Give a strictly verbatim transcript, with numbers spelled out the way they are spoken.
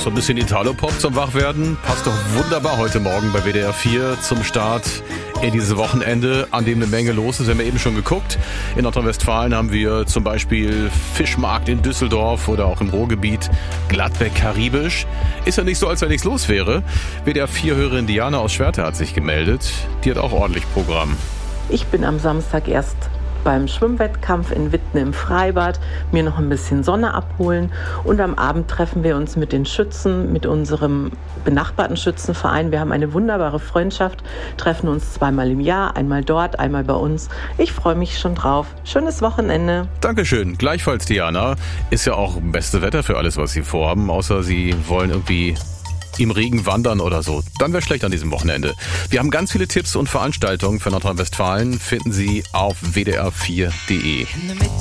So ein bisschen Italo-Pop zum Wachwerden. Passt doch wunderbar heute Morgen bei W D R vier zum Start in dieses Wochenende, an dem eine Menge los ist. Wir haben ja eben schon geguckt. In Nordrhein-Westfalen haben wir zum Beispiel Fischmarkt in Düsseldorf oder auch im Ruhrgebiet Gladbeck-Karibisch. Ist ja nicht so, als wenn nichts los wäre. W D R vier-Hörerin Diana aus Schwerte hat sich gemeldet. Die hat auch ordentlich Programm. Ich bin am Samstag erst beim Schwimmwettkampf in Witten im Freibad, mir noch ein bisschen Sonne abholen und am Abend treffen wir uns mit den Schützen, mit unserem benachbarten Schützenverein. Wir haben eine wunderbare Freundschaft, treffen uns zweimal im Jahr, einmal dort, einmal bei uns. Ich freue mich schon drauf. Schönes Wochenende. Dankeschön. Gleichfalls, Diana. Ist ja auch beste Wetter für alles, was Sie vorhaben, außer Sie wollen irgendwie im Regen wandern oder so. Dann wäre schlecht an diesem Wochenende. Wir haben ganz viele Tipps und Veranstaltungen für Nordrhein-Westfalen. Finden Sie auf w d r vier punkt d e.